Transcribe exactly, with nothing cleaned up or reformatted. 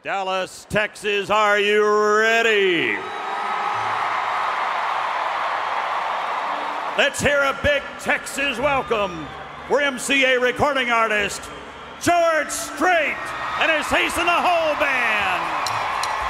Dallas, Texas, are you ready? Let's hear a big Texas welcome for M C A recording artist George Strait and his Hasten the Whole Band.